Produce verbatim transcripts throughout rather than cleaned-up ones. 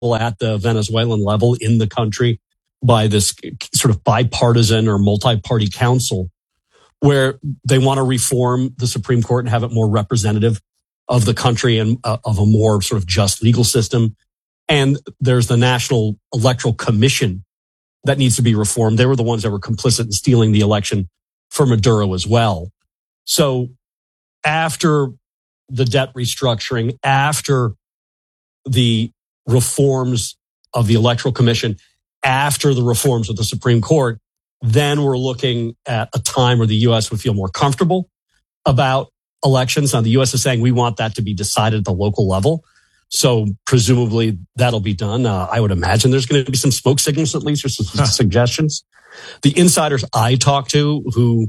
at the Venezuelan level in the country by this sort of bipartisan or multi-party council where they want to reform the Supreme Court and have it more representative of the country and uh, of a more sort of just legal system. And there's the National Electoral Commission that needs to be reformed. They were the ones that were complicit in stealing the election for Maduro as well. So after the debt restructuring, after the reforms of the Electoral Commission, after the reforms of the Supreme Court, then we're looking at a time where the U S would feel more comfortable about elections. Now, the U S is saying we want that to be decided at the local level. So presumably that'll be done. Uh, I would imagine there's going to be some smoke signals at least or some huh. suggestions. The insiders I talk to who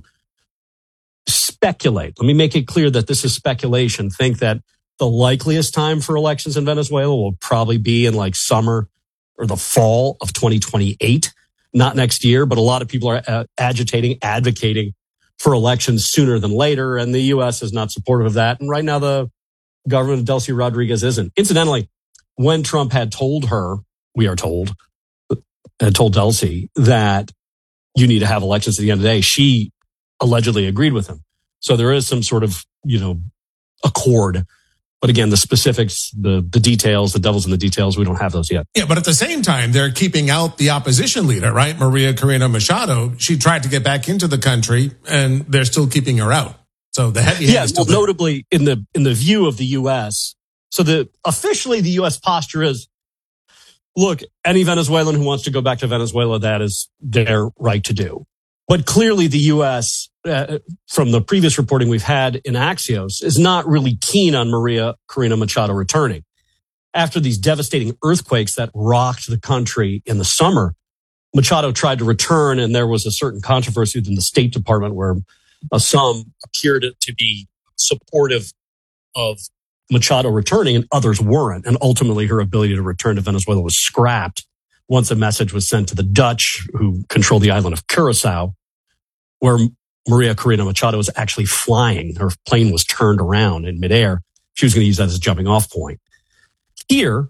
speculate, let me make it clear that this is speculation, think that the likeliest time for elections in Venezuela will probably be in like summer or the fall of twenty twenty-eight, not next year. But a lot of people are uh, agitating, advocating for elections sooner than later. And the U S is not supportive of that. And right now, the government of Delcy Rodriguez isn't. Incidentally, when Trump had told her, we are told, had told Delcy that you need to have elections at the end of the day, she allegedly agreed with him. So there is some sort of, you know, accord. But again, the specifics, the the details, the devil's in the details, we don't have those yet. Yeah, but at the same time, they're keeping out the opposition leader, right? Maria Corina Machado. She tried to get back into the country, and they're still keeping her out. So the heavy hand yes, is still well, there. Notably in the in the view of the U S. So the officially the U S posture is, look, any Venezuelan who wants to go back to Venezuela, that is their right to do. But clearly the U S, uh, from the previous reporting we've had in Axios, is not really keen on Maria Corina Machado returning. After these devastating earthquakes that rocked the country in the summer, Machado tried to return, and there was a certain controversy within the State Department where uh, some appeared to be supportive of Machado returning and others weren't. And ultimately her ability to return to Venezuela was scrapped once a message was sent to the Dutch, who control the island of Curacao, where Maria Corina Machado was actually flying. Her plane was turned around in midair. She was going to use that as a jumping off point. Here,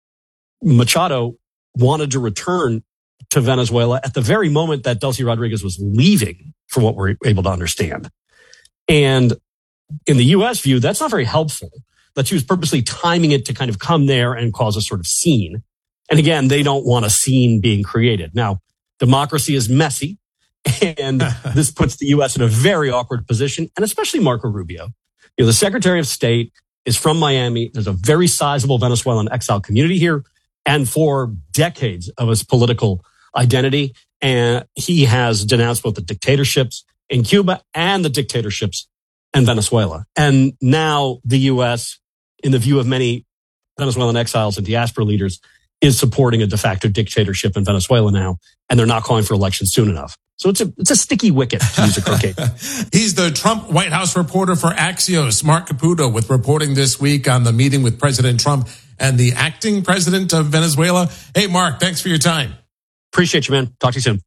Machado wanted to return to Venezuela at the very moment that Delcy Rodriguez was leaving, from what we're able to understand. And in the U S view, that's not very helpful, that she was purposely timing it to kind of come there and cause a sort of scene. And again, they don't want a scene being created. Now, democracy is messy, and this puts the U S in a very awkward position, and especially Marco Rubio. You know, the Secretary of State is from Miami. There's a very sizable Venezuelan exile community here, and for decades of his political identity. And he has denounced both the dictatorships in Cuba and the dictatorships in Venezuela. And now the U S, in the view of many Venezuelan exiles and diaspora leaders, is supporting a de facto dictatorship in Venezuela now, and they're not calling for elections soon enough. So it's a it's a sticky wicket, to use a croquet. He's the Trump White House reporter for Axios, Mark Caputo, with reporting this week on the meeting with President Trump and the acting president of Venezuela. Hey, Mark, thanks for your time. Appreciate you, man. Talk to you soon.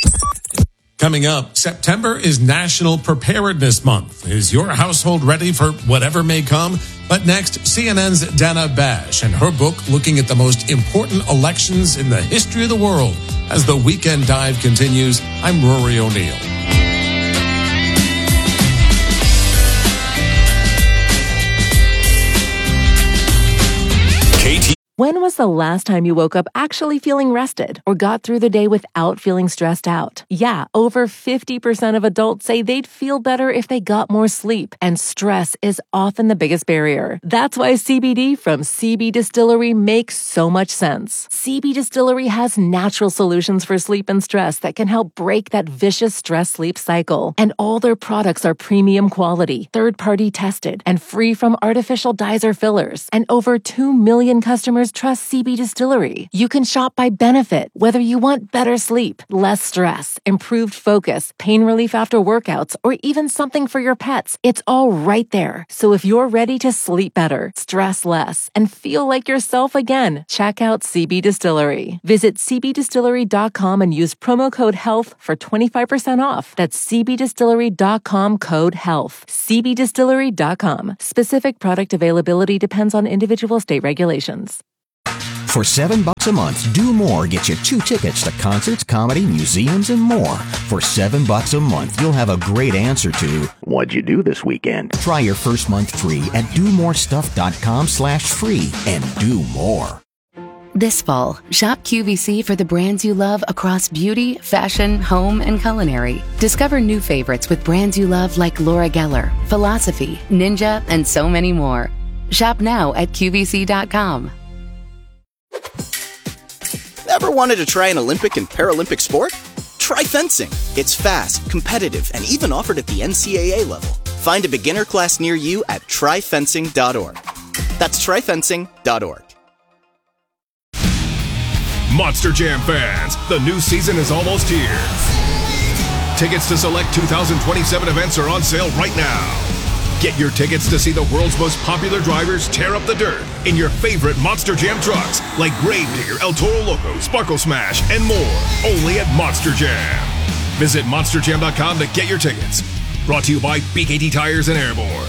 Coming up, September is National Preparedness Month. Is your household ready for whatever may come? But next, C N N's Dana Bash and her book looking at the most important elections in the history of the world. As the Weekend Dive continues, I'm Rory O'Neill. When was the last time you woke up actually feeling rested or got through the day without feeling stressed out? Yeah, over fifty percent of adults say they'd feel better if they got more sleep, and stress is often the biggest barrier. That's why C B D from C B Distillery makes so much sense. C B Distillery has natural solutions for sleep and stress that can help break that vicious stress-sleep cycle. And all their products are premium quality, third-party tested, and free from artificial dyes or fillers. And over two million customers trust C B Distillery. You can shop by benefit, whether you want better sleep, less stress, improved focus, pain relief after workouts, or even something for your pets. It's all right there. So if you're ready to sleep better, stress less, and feel like yourself again, check out C B Distillery. Visit c b distillery dot com and use promo code HEALTH for twenty-five percent off. That's c b distillery dot com code HEALTH. c b distillery dot com. Specific product availability depends on individual state regulations. For seven bucks a month, Do More gets you two tickets to concerts, comedy, museums, and more. For seven bucks a month, you'll have a great answer to, what'd you do this weekend? Try your first month free at do more stuff dot com slash free and do more. This fall, shop Q V C for the brands you love across beauty, fashion, home, and culinary. Discover new favorites with brands you love like Laura Geller, Philosophy, Ninja, and so many more. Shop now at Q V C dot com. Ever wanted to try an Olympic and Paralympic sport? Try fencing. It's fast, competitive, and even offered at the N C A A level. Find a beginner class near you at try fencing dot org. That's try fencing dot org. Monster Jam fans, the new season is almost here. Tickets to select two thousand twenty-seven events are on sale right now. Get your tickets to see the world's most popular drivers tear up the dirt in your favorite Monster Jam trucks like Gravedigger, El Toro Loco, Sparkle Smash, and more. Only at Monster Jam. Visit monster jam dot com to get your tickets. Brought to you by B K T Tires and Airborne.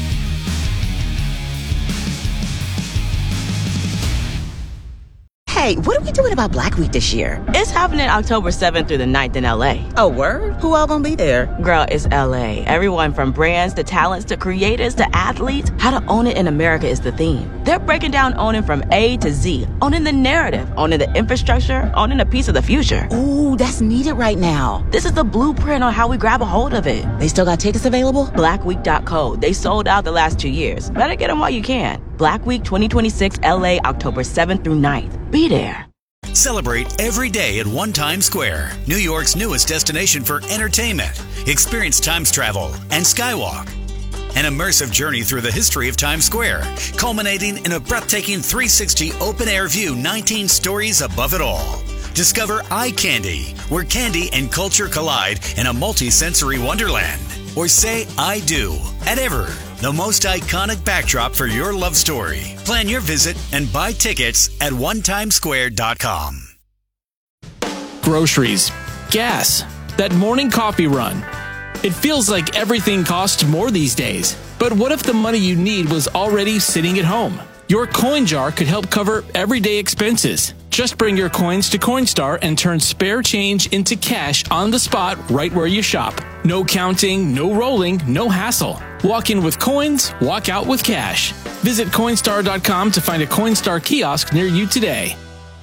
Hey, what are we doing about Black Week this year? It's happening October seventh through the ninth in L A. Oh, word? Who all gonna be there? Girl, it's L A. Everyone from brands to talents to creators to athletes. How to own it in America is the theme. They're breaking down owning from A to Z. Owning the narrative, owning the infrastructure, owning a piece of the future. Ooh, that's needed right now. This is the blueprint on how we grab a hold of it. They still got tickets available? black week dot co. They sold out the last two years. Better get them while you can. Black Week twenty twenty-six L A, October seventh through ninth. Be there. Celebrate every day at One Times Square, New York's newest destination for entertainment. Experience Times travel and Skywalk. An immersive journey through the history of Times Square, culminating in a breathtaking three sixty open-air view, nineteen stories above it all. Discover Eye Candy, where candy and culture collide in a multi-sensory wonderland. Or say I do at Ever, the most iconic backdrop for your love story. Plan your visit and buy tickets at one times square dot com. Groceries, gas, that morning coffee run. It feels like everything costs more these days. But what if the money you need was already sitting at home? Your coin jar could help cover everyday expenses. Just bring your coins to Coinstar and turn spare change into cash on the spot right where you shop. No counting, no rolling, no hassle. Walk in with coins, walk out with cash. Visit Coinstar dot com to find a Coinstar kiosk near you today.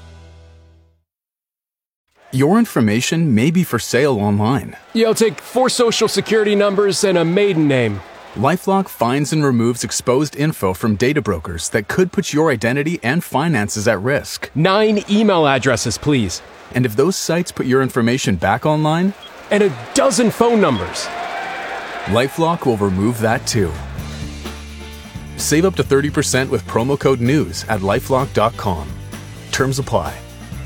Your information may be for sale online. Yeah, I'll take four social security numbers and a maiden name. LifeLock finds and removes exposed info from data brokers that could put your identity and finances at risk. Nine email addresses, please. And if those sites put your information back online? And a dozen phone numbers. LifeLock will remove that too. Save up to thirty percent with promo code NEWS at lifelock dot com. Terms apply.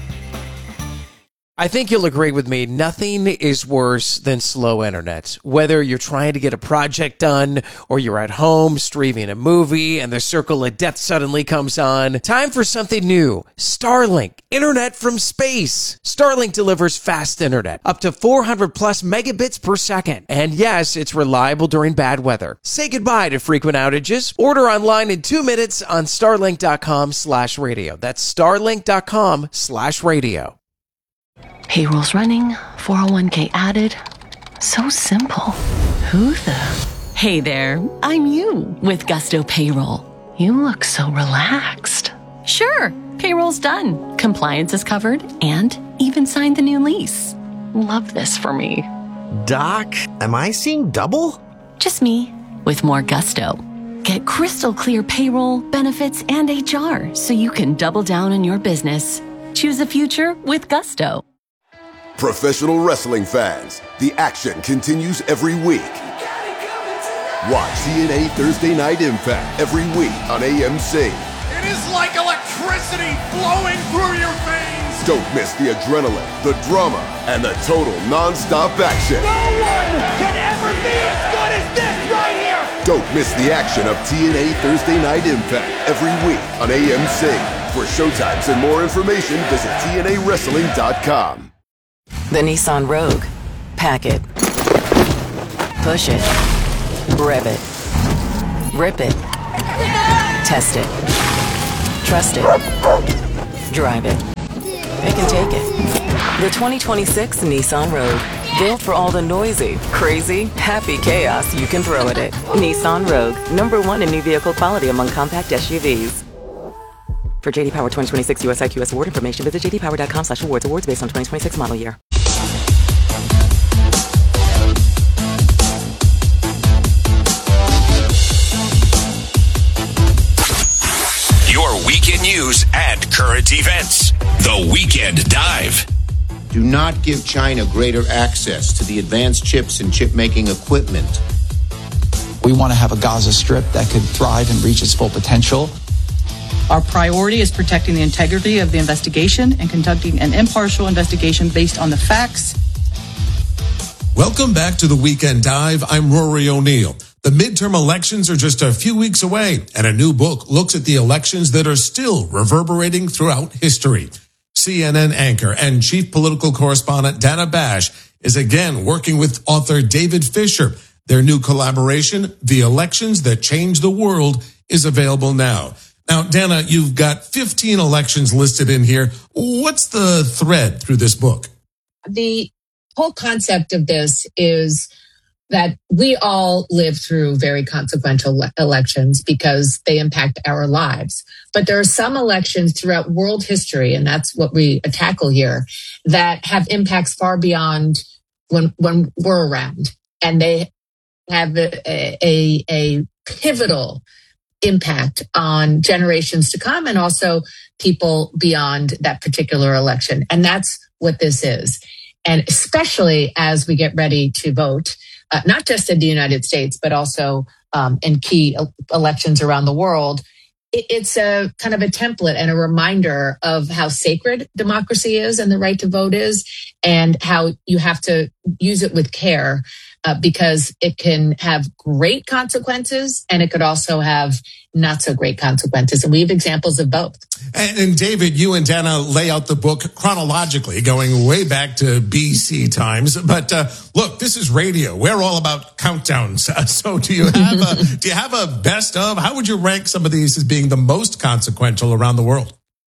I think you'll agree with me, nothing is worse than slow internet. Whether you're trying to get a project done or you're at home streaming a movie and the circle of death suddenly comes on, time for something new. Starlink, internet from space. Starlink delivers fast internet, up to four hundred plus megabits per second. And yes, it's reliable during bad weather. Say goodbye to frequent outages. Order online in two minutes on starlink dot com slash radio. That's starlink dot com slash radio. Payroll's running, four oh one k added. So simple. Who the? Hey there, I'm you with Gusto Payroll. You look so relaxed. Sure, payroll's done. Compliance is covered and even signed the new lease. Love this for me. Doc, am I seeing double? Just me with more Gusto. Get crystal clear payroll, benefits, and H R so you can double down on your business. Choose a future with Gusto. Professional wrestling fans, the action continues every week. Watch T N A Thursday Night Impact every week on A M C. It is like electricity flowing through your veins. Don't miss the adrenaline, the drama, and the total non-stop action. No one can ever be as good as this right here. Don't miss the action of T N A Thursday Night Impact every week on A M C. For showtimes and more information, visit T N A wrestling dot com. The Nissan Rogue. Pack it. Push it. Rev it. Rip it. Test it. Trust it. drive it. They can take it. The twenty twenty-six Nissan Rogue. Built for all the noisy, crazy, happy chaos you can throw at it. Nissan Rogue. Number one in new vehicle quality among compact S U Vs. For J D Power twenty twenty-six U S I Q S award information, visit j d power dot com slash awards. Awards based on twenty twenty-six model year. Your weekend news and current events. The Weekend Dive. Do not give China greater access to the advanced chips and chip-making equipment. We want to have a Gaza Strip that could thrive and reach its full potential. Our priority is protecting the integrity of the investigation and conducting an impartial investigation based on the facts. Welcome back to the Weekend Dive. I'm Rory O'Neill. The midterm elections are just a few weeks away, and a new book looks at the elections that are still reverberating throughout history. C N N anchor and chief political correspondent Dana Bash is again working with author David Fisher. Their new collaboration, The Elections That Changed the World, is available now. Now, Dana, you've got fifteen elections listed in here. What's the thread through this book? The whole concept of this is that we all live through very consequential le- elections because they impact our lives. But there are some elections throughout world history, and that's what we tackle here, that have impacts far beyond when when we're around. And they have a, a, a pivotal impact on generations to come and also people beyond that particular election. And that's what this is. And especially as we get ready to vote, uh, not just in the United States, but also um, in key elections around the world, it, it's a kind of a template and a reminder of how sacred democracy is and the right to vote is, and how you have to use it with care uh, because it can have great consequences and it could also have not so great consequences. And we have examples of both. And, and David, you and Dana lay out the book chronologically, going way back to B C times. But uh, look, this is radio. We're all about countdowns. Uh, so do you have a, do you have a best of? How would you rank some of these as being the most consequential around the world?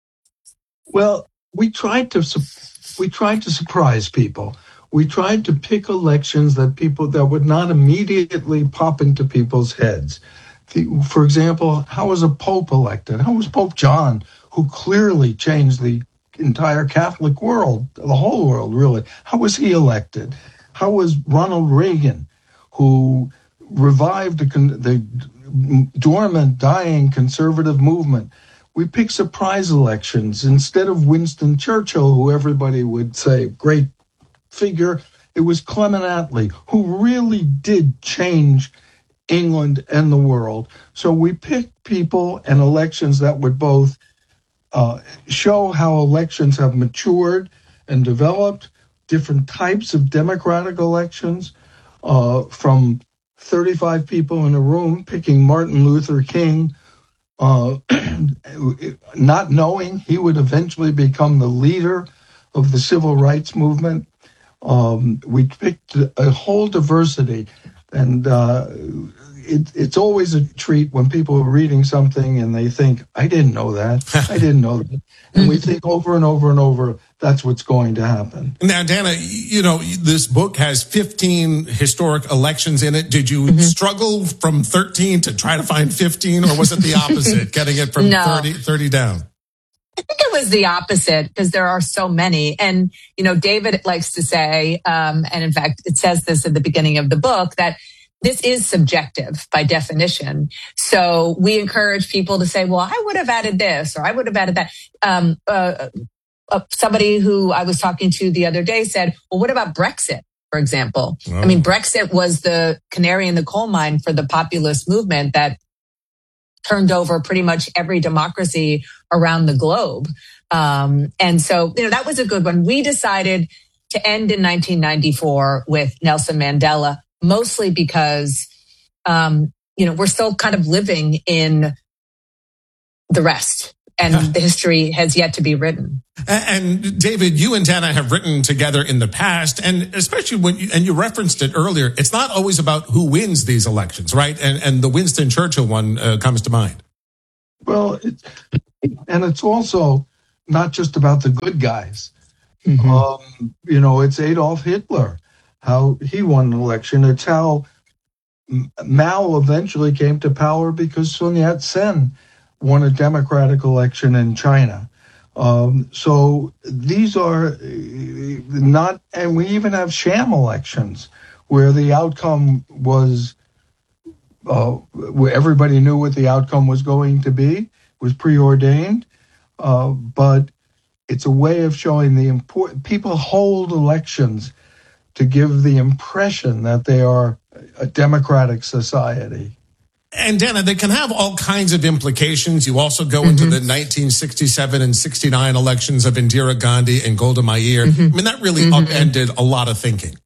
Well, we tried to we tried to surprise people. We tried to pick elections that people that would not immediately pop into people's heads. For example, how was a pope elected? How was Pope John, who clearly changed the entire Catholic world, the whole world, really? How was he elected? How was Ronald Reagan, who revived the, the dormant, dying conservative movement? We picked surprise elections. Instead of Winston Churchill, who everybody would say, great figure, it was Clement Attlee, who really did change England and the world. So we picked people and elections that would both uh, show how elections have matured and developed, different types of democratic elections, uh, from thirty-five people in a room picking Martin Luther King, uh, not knowing he would eventually become the leader of the civil rights movement. Um, we picked a whole diversity. And uh, it, it's always a treat when people are reading something and they think, I didn't know that. I didn't know that. And we think over and over and over, that's what's going to happen. Now, Dana, you know, this book has fifteen historic elections in it. Did you mm-hmm. struggle from thirteen to try to find fifteen, or was it the opposite, getting it from no. thirty, thirty down? I think it was the opposite because there are so many. And, you know, David likes to say, um, and in fact, it says this at the beginning of the book, that this is subjective by definition. So we encourage people to say, well, I would have added this or I would have added that. Um, uh, uh, somebody who I was talking to the other day said, well, what about Brexit, for example? Oh. I mean, Brexit was the canary in the coal mine for the populist movement that turned over pretty much every democracy around the globe. Um, and so, you know, that was a good one. We decided to end in nineteen ninety-four with Nelson Mandela, mostly because, um, you know, we're still kind of living in the rest, and the history has yet to be written. And David, you and Dana have written together in the past, and especially when you, and you referenced it earlier, it's not always about who wins these elections, right? And and the Winston Churchill one uh, comes to mind. Well, it, and it's also not just about the good guys. Mm-hmm. Um, you know, it's Adolf Hitler, how he won an election. It's how Mao eventually came to power because Sun Yat-sen won a democratic election in China. Um, so these are not, and we even have sham elections where the outcome was, uh, where everybody knew what the outcome was going to be, was preordained, uh, but it's a way of showing the important, people hold elections to give the impression that they are a democratic society. And Dana, they can have all kinds of implications. You also go mm-hmm. into the nineteen sixty-seven and sixty-nine elections of Indira Gandhi and Golda Meir. Mm-hmm. I mean, that really mm-hmm. upended a lot of thinking.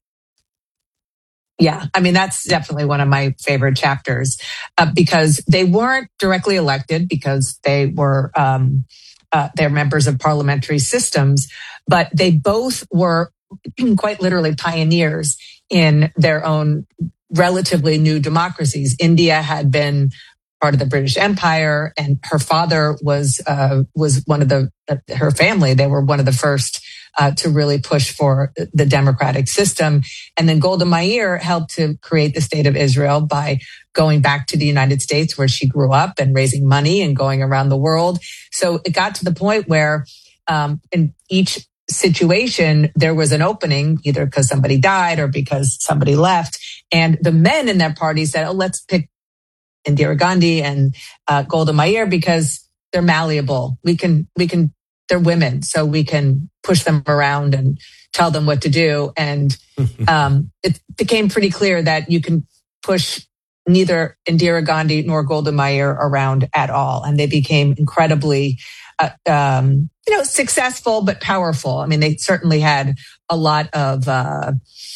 Yeah, I mean, that's definitely one of my favorite chapters uh, because they weren't directly elected because they were um, uh, they're members of parliamentary systems, but they both were quite literally pioneers in their own relatively new democracies. India had been part of the British Empire, and her father was uh, was one of the uh, her family. They were one of the first uh, to really push for the democratic system. And then Golda Meir helped to create the state of Israel by going back to the United States, where she grew up, and raising money and going around the world. So it got to the point where um, in each situation, there was an opening, either because somebody died or because somebody left. And the men in that party said, oh, let's pick Indira Gandhi and uh, Golda Meir because they're malleable. We can, we can, they're women, so we can push them around and tell them what to do. And um, it became pretty clear that you can push neither Indira Gandhi nor Golda Meir around at all. And they became incredibly Uh, um, you know, successful but powerful. I mean, they certainly had a lot of uh,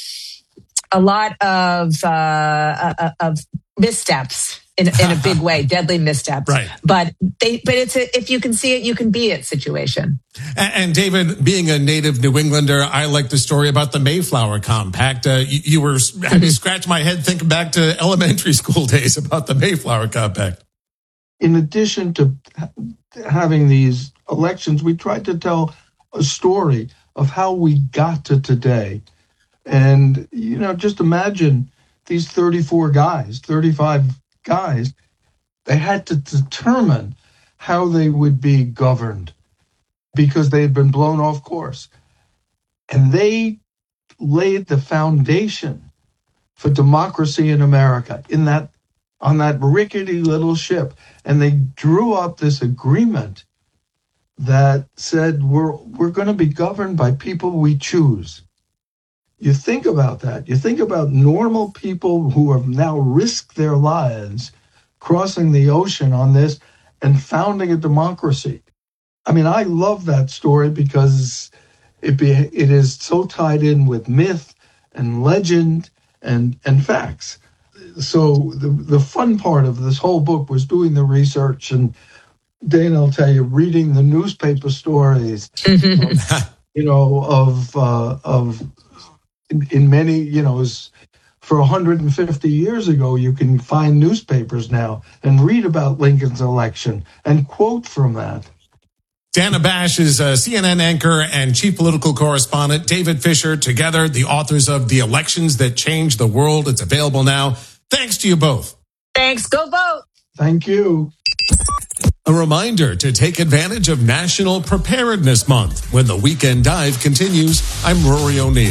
a lot of uh, of missteps in, in a big way, deadly missteps. Right. But they, but it's a, if you can see it, you can be it situation. And, and David, being a native New Englander, I like the story about the Mayflower Compact. Uh, you, you were had me scratch my head thinking back to elementary school days about the Mayflower Compact. In addition to having these elections, we tried to tell a story of how we got to today. And, you know, just imagine these thirty-four guys, thirty-five guys, they had to determine how they would be governed because they had been blown off course. And they laid the foundation for democracy in America in that on that rickety little ship. And they drew up this agreement that said, we're, we're going to be governed by people we choose. You think about that. You think about normal people who have now risked their lives crossing the ocean on this and founding a democracy. I mean, I love that story because it be, it is so tied in with myth and legend and, and facts. So the the fun part of this whole book was doing the research, and Dana will tell you, reading the newspaper stories, of, you know, of uh, of in, in many, you know, as for one hundred fifty years ago, you can find newspapers now and read about Lincoln's election and quote from that. Dana Bash is a C N N anchor and chief political correspondent. David Fisher, together, the authors of The Elections That Changed the World. It's available now. Thanks to you both. Thanks. Go vote. Thank you. A reminder to take advantage of National Preparedness Month when the Weekend Dive continues. I'm Rory O'Neill.